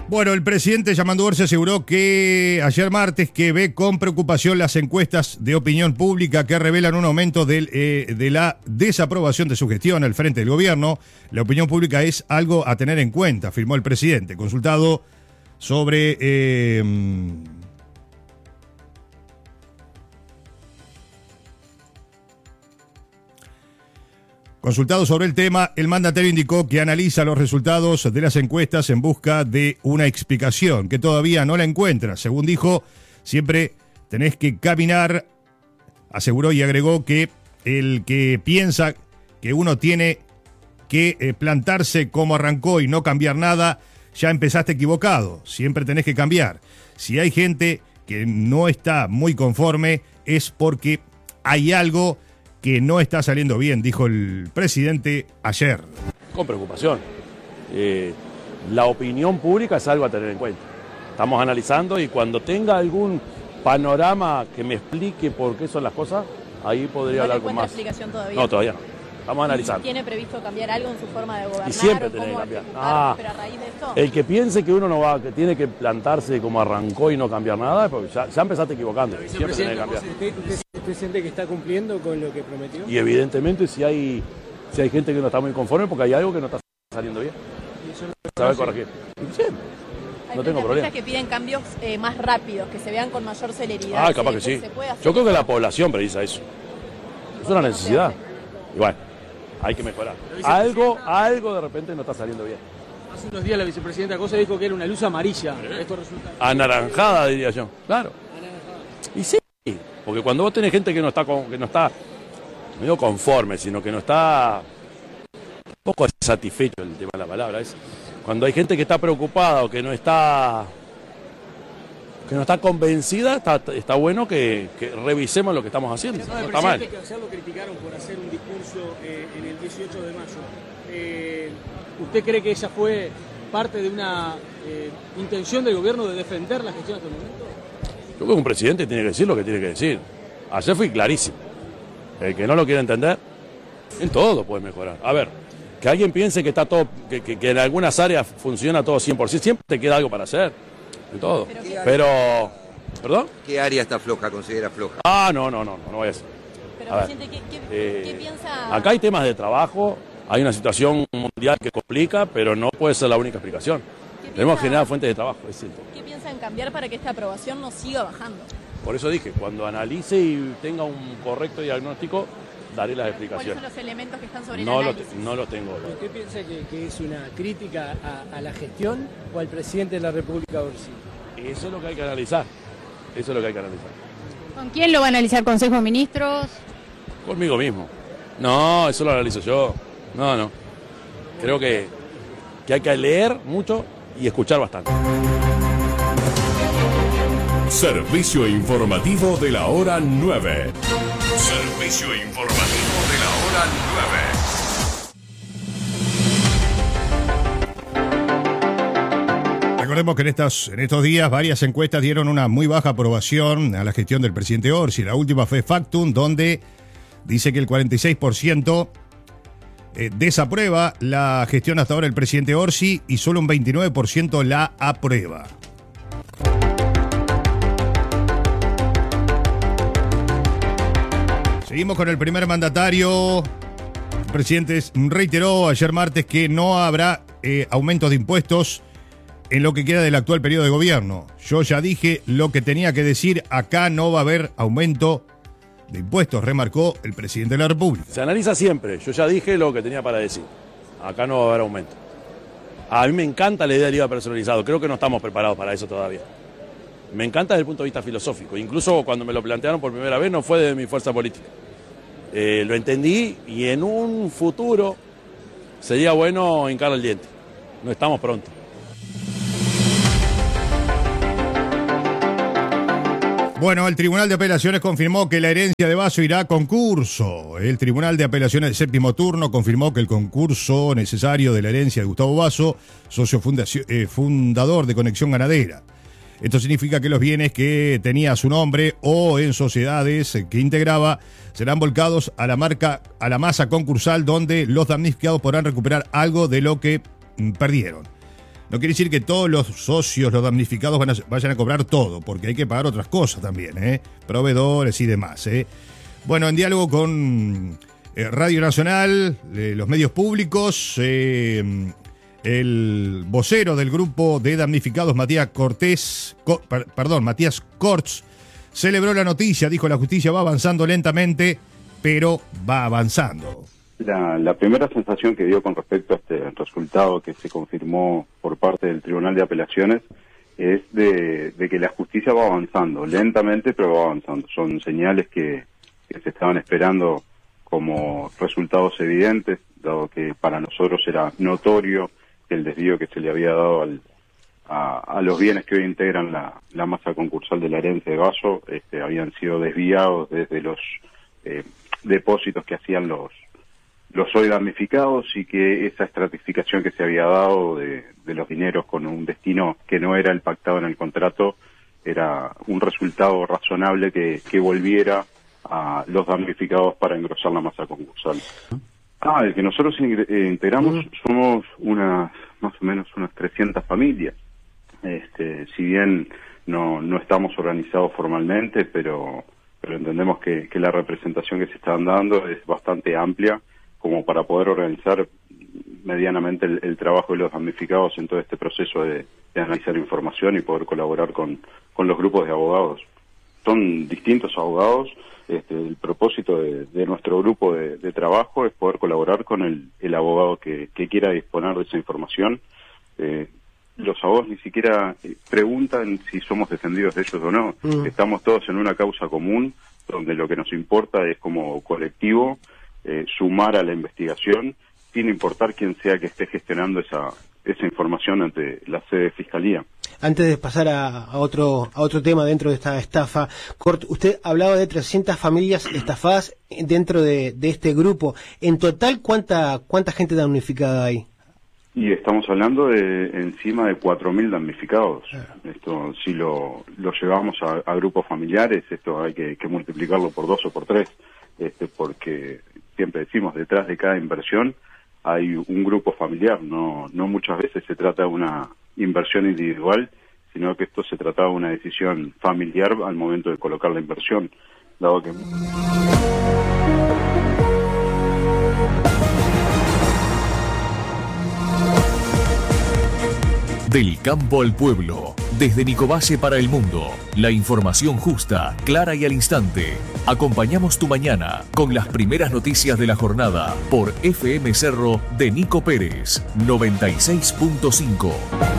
Bueno, el presidente Yamandu Orsi aseguró que ayer martes que ve con preocupación las encuestas de opinión pública que revelan un aumento de la desaprobación de su gestión al frente del gobierno. La opinión pública es algo a tener en cuenta, afirmó el presidente. Consultado sobre Consultado sobre el tema, el mandatario indicó que analiza los resultados de las encuestas en busca de una explicación, que todavía no la encuentra. Según dijo, siempre tenés que caminar, aseguró y agregó que el que piensa que uno tiene que plantarse como arrancó y no cambiar nada, ya empezaste equivocado, siempre tenés que cambiar. Si hay gente que no está muy conforme, es porque hay algo que no está saliendo bien, dijo el presidente ayer. Con preocupación. La opinión pública es algo a tener en cuenta. Estamos analizando y cuando tenga algún panorama que me explique por qué son las cosas, ahí podría hablar con más. ¿No explicación todavía? No, todavía no. Estamos analizando. ¿Tiene previsto cambiar algo en su forma de gobernar? Y siempre tiene que cambiar. Pero a raíz de esto... El que piense que uno no va, que tiene que plantarse como arrancó y no cambiar nada, porque ya empezaste equivocando. Siempre tiene que cambiar. ¿Usted siente que está cumpliendo con lo que prometió? Y evidentemente si hay gente que no está muy conforme, porque hay algo que no está saliendo bien. ¿Y eso ¿Sabe corregir? Siempre. No tengo problema. Que piden cambios más rápidos, que se vean con mayor celeridad. Ah, capaz que sí. Yo creo que la población precisa eso. Es una necesidad. Y bueno, hay que mejorar. Algo de repente no está saliendo bien. Hace unos días la vicepresidenta Cosa dijo que era una luz amarilla. Esto resulta... Anaranjada, diría yo. Claro. Y sí, porque cuando vos tenés gente que no está no digo conforme, sino que no está un poco satisfecho, el tema de la palabra, es cuando hay gente que está preocupada o que no está convencida, está bueno que revisemos lo que estamos haciendo. No está mal. Que ayer lo criticaron por hacer un discurso en el 18 de mayo. ¿Usted cree que esa fue parte de una intención del gobierno de defender la gestión hasta el momento? Yo creo que un presidente tiene que decir lo que tiene que decir. Ayer fui clarísimo. El que no lo quiere entender, en todo puede mejorar. A ver, que alguien piense que está todo, que en algunas áreas funciona todo 100%, siempre te queda algo para hacer. En todo. Pero ¿perdón? ¿Qué área está floja, considera floja? No voy a decir. Pero presidente, ¿qué piensa? Acá hay temas de trabajo, hay una situación mundial que complica, pero no puede ser la única explicación. Tenemos que generar fuentes de trabajo, es cierto. ¿Qué piensan cambiar para que esta aprobación no siga bajando? Por eso dije, cuando analice y tenga un correcto diagnóstico, daré las explicaciones. ¿Cuáles son los elementos que están sobre el análisis? No lo tengo. ¿Usted piensa que es una crítica a la gestión o al presidente de la República Orsi? Eso es lo que hay que analizar. ¿Con quién lo va a analizar? ¿Consejo de Ministros? Conmigo mismo. No, eso lo analizo yo. No. Creo que hay que leer mucho y escuchar bastante. Servicio informativo de la hora 9. Servicio informativo de la hora 9. Recordemos que en estos días varias encuestas dieron una muy baja aprobación a la gestión del presidente Orsi. La última fue Factum, donde dice que el 46% desaprueba la gestión hasta ahora del presidente Orsi y solo un 29% la aprueba. Seguimos con el primer mandatario. El presidente reiteró ayer martes que no habrá aumentos de impuestos en lo que queda del actual periodo de gobierno. Yo ya dije lo que tenía que decir, acá no va a haber aumento de impuestos, remarcó el presidente de la República. Se analiza siempre, yo ya dije lo que tenía para decir, acá no va a haber aumento. A mí me encanta la idea del IVA personalizado, creo que no estamos preparados para eso todavía. Me encanta desde el punto de vista filosófico, incluso cuando me lo plantearon por primera vez no fue de mi fuerza política. Lo entendí y en un futuro sería bueno hincar el diente, no estamos prontos. Bueno, el Tribunal de Apelaciones confirmó que la herencia de Basso irá a concurso. El Tribunal de Apelaciones del séptimo turno confirmó que el concurso necesario de la herencia de Gustavo Basso, socio fundador de Conexión Ganadera. Esto significa que los bienes que tenía a su nombre o en sociedades que integraba serán volcados a la masa concursal, donde los damnificados podrán recuperar algo de lo que perdieron. No quiere decir que todos los socios, los damnificados vayan a cobrar todo, porque hay que pagar otras cosas también, proveedores y demás. Bueno, en diálogo con Radio Nacional, los medios públicos, el vocero del grupo de damnificados, Matías Corts, celebró la noticia, dijo: la justicia va avanzando lentamente, pero va avanzando. La primera sensación que dio con respecto a este resultado que se confirmó por parte del Tribunal de Apelaciones es de que la justicia va avanzando, lentamente, pero va avanzando. Son señales que se estaban esperando como resultados evidentes, dado que para nosotros era notorio que el desvío que se le había dado a los bienes que hoy integran la masa concursal de la herencia de Bayo habían sido desviados desde los depósitos que hacían los hoy damnificados, y que esa estratificación que se había dado de los dineros con un destino que no era el pactado en el contrato era un resultado razonable que volviera a los damnificados para engrosar la masa concursal. El que nosotros integramos somos más o menos unas 300 familias. Si bien no estamos organizados formalmente, pero entendemos que la representación que se están dando es bastante amplia como para poder organizar medianamente el trabajo de los damnificados en todo este proceso de analizar información y poder colaborar con los grupos de abogados. Son distintos abogados. El propósito de nuestro grupo de trabajo es poder colaborar con el abogado que quiera disponer de esa información. Los abogados ni siquiera preguntan si somos defendidos de ellos o no. Estamos todos en una causa común, donde lo que nos importa es, como colectivo, sumar a la investigación, sin importar quién sea que esté gestionando esa información ante la sede de Fiscalía. Antes de pasar a otro tema dentro de esta estafa, Cort, usted hablaba de 300 familias estafadas dentro de este grupo. En total, ¿cuánta gente damnificada hay? Y estamos hablando de encima de 4.000 damnificados. Esto, si lo llevamos a grupos familiares, esto hay que multiplicarlo por 2 o por 3, porque siempre decimos, detrás de cada inversión hay un grupo familiar. No muchas veces se trata de una inversión individual, sino que esto se trataba de una decisión familiar al momento de colocar la inversión, dado que... Del campo al pueblo, desde Nicovalle para el mundo. La información justa, clara y al instante. Acompañamos tu mañana con las primeras noticias de la jornada por FM Cerro de Nico Pérez, 96.5.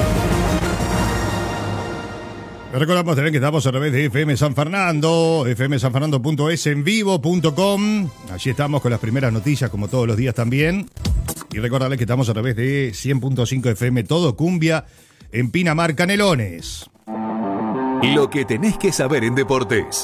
Recordamos también que estamos a través de FM San Fernando, fmsanfernando.es, en vivo.com. Allí estamos con las primeras noticias, como todos los días también. Y recordarles que estamos a través de 100.5 FM Todo Cumbia en Pinamar, Canelones. Lo que tenés que saber en deportes.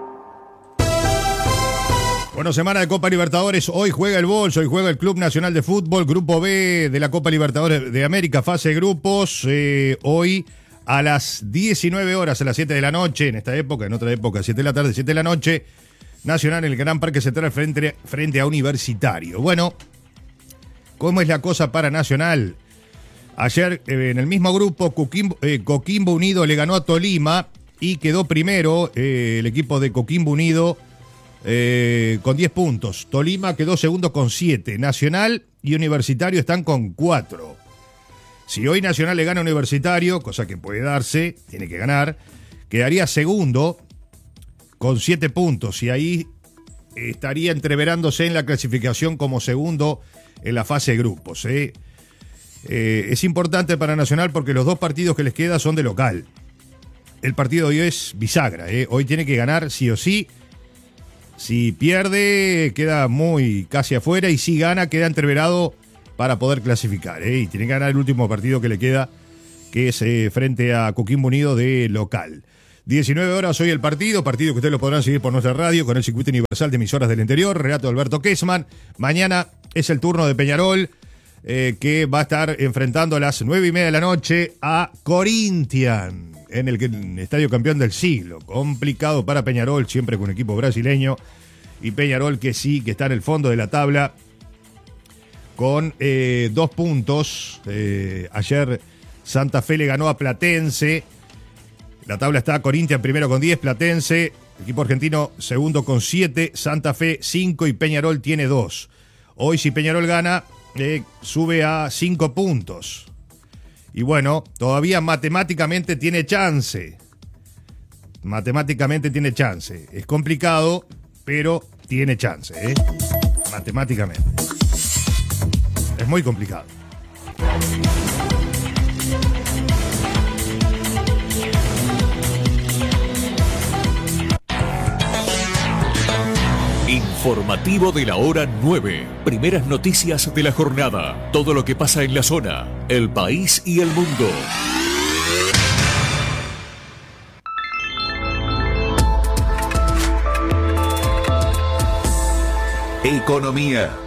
Bueno, semana de Copa Libertadores. Hoy juega el Bolso, hoy juega el Club Nacional de Fútbol, Grupo B de la Copa Libertadores de América, fase de grupos. Hoy a las 19 horas, a las 7 de la noche, en esta época, en otra época, 7 de la tarde, 7 de la noche, Nacional en el Gran Parque Central frente a Universitario. Bueno, ¿cómo es la cosa para Nacional? Ayer en el mismo grupo Coquimbo Unido le ganó a Tolima y quedó primero el equipo de Coquimbo Unido con 10 puntos. Tolima quedó segundo con 7. Nacional y Universitario están con 4. Si hoy Nacional le gana a Universitario, cosa que puede darse, tiene que ganar, quedaría segundo con 7 puntos y ahí estaría entreverándose en la clasificación como segundo en la fase de grupos. Es importante para Nacional porque los 2 partidos que les quedan son de local. El partido de hoy es bisagra. Hoy tiene que ganar sí o sí. Si pierde, queda muy casi afuera, y si gana, queda entreverado para poder clasificar. Y tiene que ganar el último partido que le queda, que es frente a Coquimbo Unido de local. 19 horas hoy el partido que ustedes lo podrán seguir por nuestra radio con el circuito universal de emisoras del interior, relato de Alberto Kessman. Mañana es el turno de Peñarol, que va a estar enfrentando a las 9:30 de la noche a Corinthians en el estadio campeón del siglo. Complicado para Peñarol, siempre con un equipo brasileño, y Peñarol que sí, que está en el fondo de la tabla con 2 puntos. Ayer Santa Fe le ganó a Platense. La tabla está Corinthians primero con 10, Platense, equipo argentino segundo con 7, Santa Fe 5 y Peñarol tiene 2. Hoy si Peñarol gana, sube a 5 puntos. Y bueno, todavía matemáticamente tiene chance. Matemáticamente tiene chance. Es complicado, pero tiene chance, matemáticamente. Es muy complicado. Informativo de la hora 9. Primeras noticias de la jornada. Todo lo que pasa en la zona, el país y el mundo. Economía.